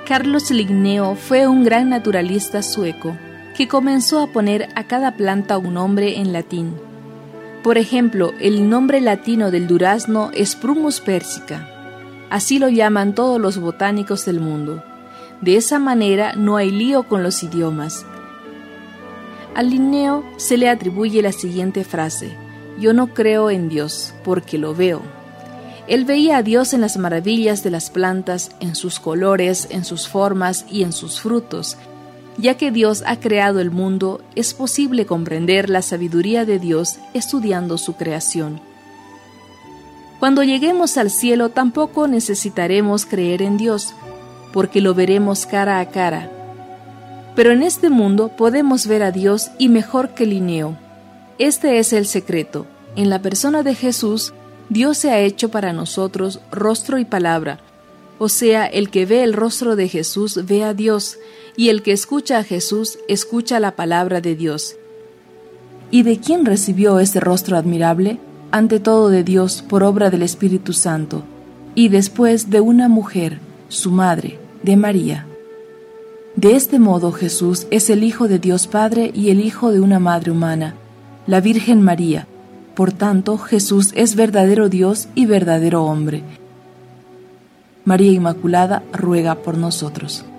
Carlos Linneo fue un gran naturalista sueco que comenzó a poner a cada planta un nombre en latín. Por ejemplo, el nombre latino del durazno es Prunus persica. Así lo llaman todos los botánicos del mundo. De esa manera no hay lío con los idiomas. A Linneo se le atribuye la siguiente frase: yo no creo en Dios, porque lo veo. Él veía a Dios en las maravillas de las plantas, en sus colores, en sus formas y en sus frutos. Ya que Dios ha creado el mundo, es posible comprender la sabiduría de Dios estudiando su creación. Cuando lleguemos al cielo tampoco necesitaremos creer en Dios, porque lo veremos cara a cara. Pero en este mundo podemos ver a Dios y mejor que Linneo. Este es el secreto. En la persona de Jesús, Dios se ha hecho para nosotros rostro y palabra. O sea, el que ve el rostro de Jesús ve a Dios, y el que escucha a Jesús escucha la palabra de Dios. ¿Y de quién recibió ese rostro admirable? Ante todo de Dios por obra del Espíritu Santo, y después de una mujer, su madre, de María. De este modo Jesús es el Hijo de Dios Padre y el Hijo de una madre humana, la Virgen María. Por tanto, Jesús es verdadero Dios y verdadero hombre. María Inmaculada ruega por nosotros.